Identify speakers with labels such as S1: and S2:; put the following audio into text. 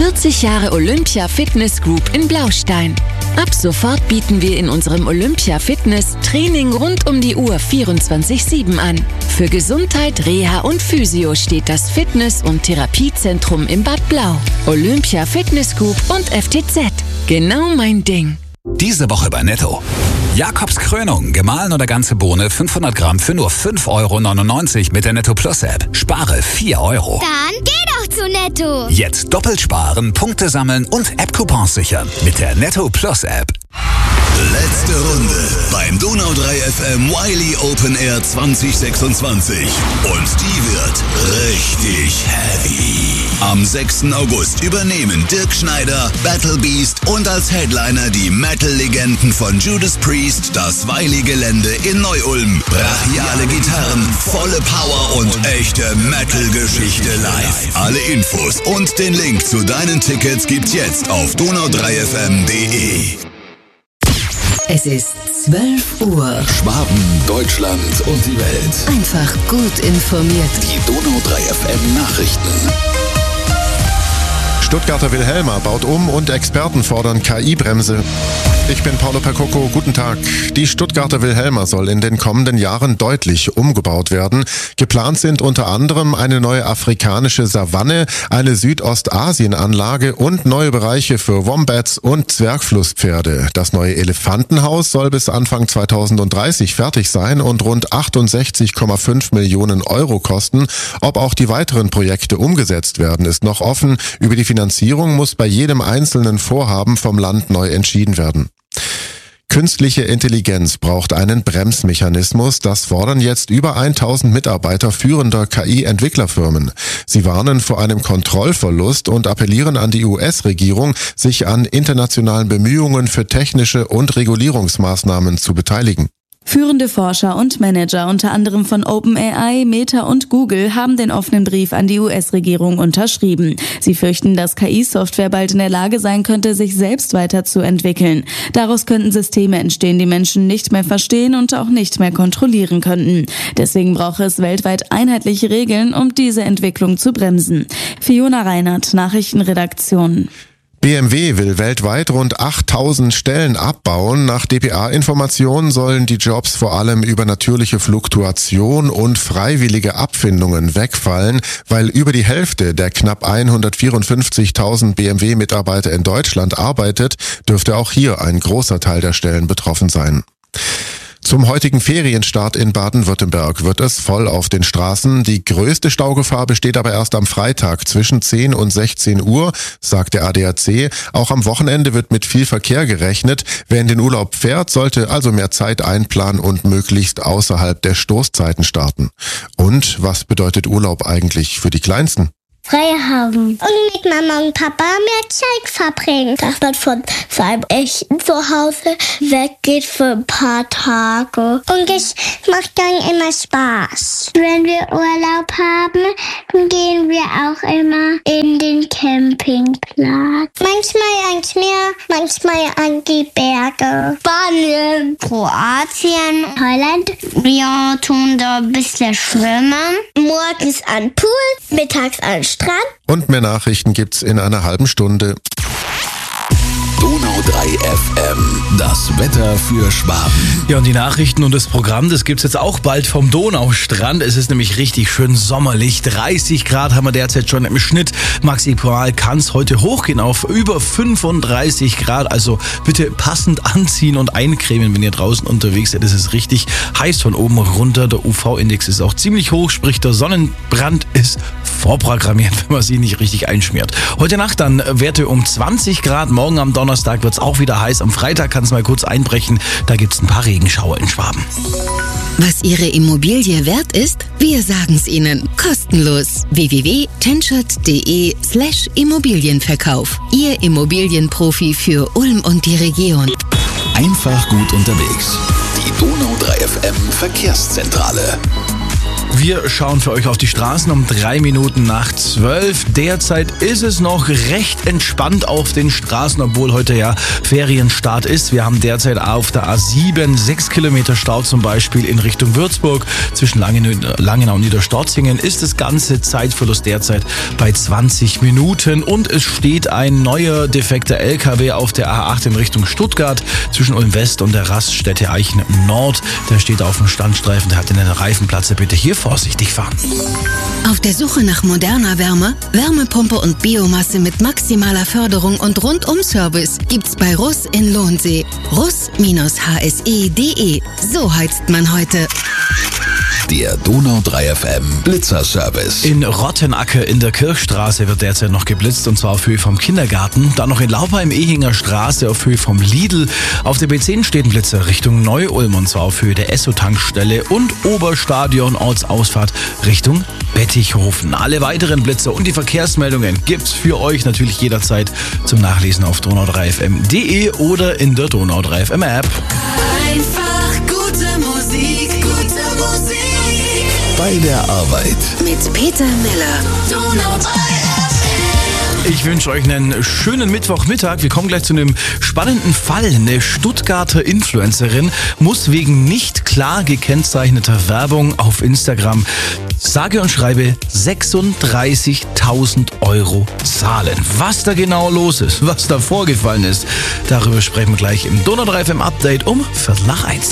S1: 40 Jahre Olympia Fitness Group in Blaustein. Ab sofort bieten wir in unserem Olympia Fitness Training rund um die Uhr 24/7 an. Für Gesundheit, Reha und Physio steht das Fitness- und Therapiezentrum im Bad Blau. Olympia Fitness Group und FTZ. Genau mein Ding.
S2: Diese Woche bei Netto. Jakobs Krönung, gemahlen oder ganze Bohne, 500 Gramm für nur 5,99 € mit der Netto Plus App. Spare 4 €.
S3: Dann geh doch zu Netto.
S2: Jetzt doppelt sparen, Punkte sammeln und App-Coupons sichern mit der Netto Plus App.
S4: Letzte Runde beim Donau 3 FM Wiley Open Air 2026. Und die wird richtig heavy. Am 6. August übernehmen Dirk Schneider, Battle Beast und als Headliner die Metal-Legenden von Judas Priest das Wiley-Gelände in Neu-Ulm. Brachiale Gitarren, volle Power und echte Metal-Geschichte live. Alle Infos und den Link zu deinen Tickets gibt's jetzt auf donau3fm.de.
S5: Es ist 12 Uhr.
S4: Schwaben, Deutschland und die Welt.
S5: Einfach gut informiert.
S4: Die Donau 3 FM Nachrichten.
S6: Stuttgarter Wilhelma baut um und Experten fordern KI-Bremse. Ich bin Paolo Percocco, guten Tag. Die Stuttgarter Wilhelma soll in den kommenden Jahren deutlich umgebaut werden. Geplant sind unter anderem eine neue afrikanische Savanne, eine Südostasien-Anlage und neue Bereiche für Wombats und Zwergflusspferde. Das neue Elefantenhaus soll bis Anfang 2030 fertig sein und rund 68,5 Millionen € kosten. Ob auch die weiteren Projekte umgesetzt werden, ist noch offen. Über die Finanzierung muss bei jedem einzelnen Vorhaben vom Land neu entschieden werden. Künstliche Intelligenz braucht einen Bremsmechanismus, das fordern jetzt über 1000 Mitarbeiter führender KI-Entwicklerfirmen. Sie warnen vor einem Kontrollverlust und appellieren an die US-Regierung, sich an internationalen Bemühungen für technische und Regulierungsmaßnahmen zu beteiligen.
S7: Führende Forscher und Manager unter anderem von OpenAI, Meta und Google haben den offenen Brief an die US-Regierung unterschrieben. Sie fürchten, dass KI-Software bald in der Lage sein könnte, sich selbst weiterzuentwickeln. Daraus könnten Systeme entstehen, die Menschen nicht mehr verstehen und auch nicht mehr kontrollieren könnten. Deswegen brauche es weltweit einheitliche Regeln, um diese Entwicklung zu bremsen. Fiona Reinhardt, Nachrichtenredaktion.
S6: BMW will weltweit rund 8000 Stellen abbauen. Nach dpa-Informationen sollen die Jobs vor allem über natürliche Fluktuation und freiwillige Abfindungen wegfallen, weil über die Hälfte der knapp 154.000 BMW-Mitarbeiter in Deutschland arbeitet, dürfte auch hier ein großer Teil der Stellen betroffen sein. Zum heutigen Ferienstart in Baden-Württemberg wird es voll auf den Straßen. Die größte Staugefahr besteht aber erst am Freitag zwischen 10 und 16 Uhr, sagt der ADAC. Auch am Wochenende wird mit viel Verkehr gerechnet. Wer in den Urlaub fährt, sollte also mehr Zeit einplanen und möglichst außerhalb der Stoßzeiten starten. Und was bedeutet Urlaub eigentlich für die Kleinsten?
S3: Frei haben. Und mit Mama und Papa mehr Zeit verbringen. Dass man von seinem echten Zuhause weggeht für ein paar Tage. Und es macht dann immer Spaß. Wenn wir Urlaub haben, dann gehen wir auch immer in den Campingplatz. Manchmal ans Meer, manchmal an die Berge. Spanien, Kroatien, Holland. Wir tun da ein bisschen schwimmen. Morgens an den Pool, mittags an den Strand.
S6: Und mehr Nachrichten gibt's in einer halben Stunde.
S4: Donau 3 FM, das Wetter für Schwaben.
S8: Ja, und die Nachrichten und das Programm, das gibt's jetzt auch bald vom Donaustrand. Es ist nämlich richtig schön sommerlich. 30 Grad haben wir derzeit schon im Schnitt. Maximal kann's heute hochgehen auf über 35 Grad. Also bitte passend anziehen und eincremen, wenn ihr draußen unterwegs seid. Es ist richtig heiß von oben runter. Der UV-Index ist auch ziemlich hoch, sprich der Sonnenbrand ist vorprogrammiert, wenn man sie nicht richtig einschmiert. Heute Nacht dann Werte um 20 Grad. Morgen am Donnerstag wird's auch wieder heiß. Am Freitag kann es mal kurz einbrechen. Da gibt's ein paar Regenschauer in Schwaben.
S5: Was Ihre Immobilie wert ist? Wir sagen's Ihnen. Kostenlos. www.tenschert.de/Immobilienverkauf. Ihr Immobilienprofi für Ulm und die Region.
S4: Einfach gut unterwegs. Die Donau 3 FM Verkehrszentrale.
S8: Wir schauen für euch auf die Straßen um 3 Minuten nach 12. Derzeit ist es noch recht entspannt auf den Straßen, obwohl heute ja Ferienstart ist. Wir haben derzeit auf der A7 6 Kilometer Stau zum Beispiel in Richtung Würzburg. Zwischen Langenau und Niederstorzingen ist das ganze Zeitverlust derzeit bei 20 Minuten. Und es steht ein neuer defekter LKW auf der A8 in Richtung Stuttgart zwischen Ulm West und der Raststätte Eichen Nord. Der steht auf dem Standstreifen, der hat einen Reifenplatzer. Bitte hier vorsichtig fahren.
S5: Auf der Suche nach moderner Wärme, Wärmepumpe und Biomasse mit maximaler Förderung und Rundum-Service gibt's bei Russ in Lohnsee. Russ-hse.de. So heizt man heute.
S4: Der Donau 3 FM Blitzerservice.
S8: In Rottenacker in der Kirchstraße wird derzeit noch geblitzt, und zwar auf Höhe vom Kindergarten. Dann noch in Laubheim-Ehinger Straße auf Höhe vom Lidl. Auf der B10 steht ein Blitzer Richtung Neu-Ulm, und zwar auf Höhe der Esso-Tankstelle. Und Oberstadion Ortsausfahrt Richtung Bettichhofen. Alle weiteren Blitzer und die Verkehrsmeldungen gibt's für euch natürlich jederzeit zum Nachlesen auf donau3fm.de oder in der Donau 3 FM App.
S5: Einfach gute Musik, gute Musik.
S4: Bei der Arbeit.
S5: Mit Peter Miller. Donau 3 FM.
S8: Ich wünsche euch einen schönen Mittwochmittag. Wir kommen gleich zu einem spannenden Fall. Eine Stuttgarter Influencerin muss wegen nicht klar gekennzeichneter Werbung auf Instagram sage und schreibe 36.000 € zahlen. Was da genau los ist, was da vorgefallen ist, darüber sprechen wir gleich im Donau 3 FM Update um 12:45.